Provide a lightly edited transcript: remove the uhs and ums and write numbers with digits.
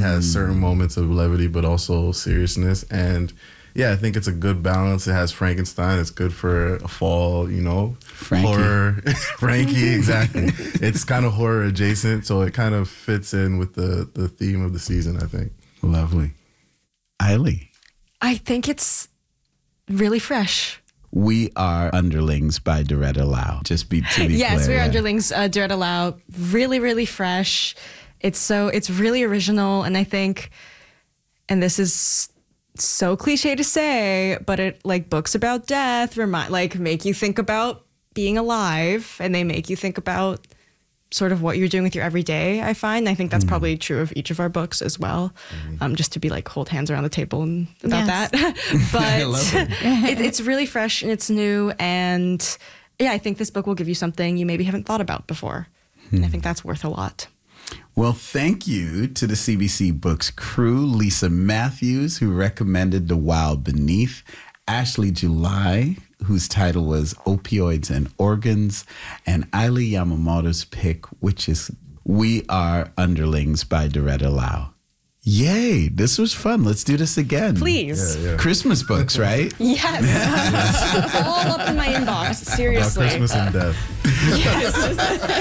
has certain moments of levity, but also seriousness. And yeah, I think it's a good balance. It has Frankenstein. It's good for a fall, Frankie. Horror. Frankie, exactly. It's kind of horror adjacent, so it kind of fits in with the theme of the season, I think. Lovely. Eiley. I think it's really fresh. We Are Underlings by Doretta Lau. To be Yes, clear. We Are Underlings, Doretta Lau. Really, really fresh. It's really original, and I think, and this is so cliche to say, but it books about death make you think about being alive, and they make you think about sort of what you're doing with your everyday. I think that's probably true of each of our books as well. Just to be hold hands around the table and about that. But I love it. it's really fresh and it's new, and yeah, I think this book will give you something you maybe haven't thought about before. And I think that's worth a lot. Well, thank you to the CBC Books crew, Lisa Matthews, who recommended The Wild Beneath, Ashley July, whose title was Opioids and Organs, and Eiley Yamamoto's pick, which is We Are Underlings by Doretta Lau. Yay, this was fun. Let's do this again. Please. Yeah. Christmas books, right? Yes. All up in my inbox. Seriously. About Christmas and death. Yes.